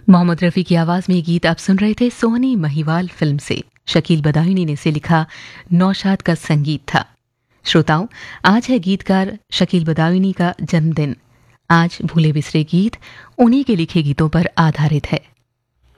मोहम्मद रफ़ी की आवाज़ में ये गीत आप सुन रहे थे सोहनी महिवाल फिल्म से। शकील बदायूनी ने इसे लिखा, नौशाद का संगीत था। श्रोताओं, आज है गीतकार शकील बदायूनी का जन्मदिन। आज भूले बिसरे गीत उन्हीं के लिखे गीतों पर आधारित है।